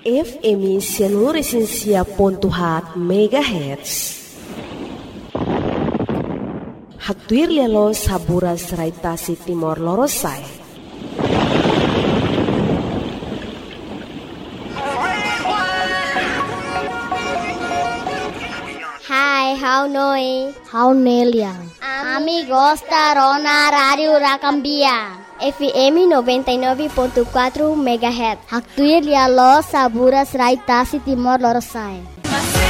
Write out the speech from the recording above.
FM seluruh Sinsia Pontuhat Megahertz. Haktuir lelo sabura seraitasi Timor Lorosai. Hai, how noi? How Neliang? Amigos da Rona Radio Rakambia. FM 99.4 MHz. Haktuir lelo sabura seraitasi Timor Lorosai.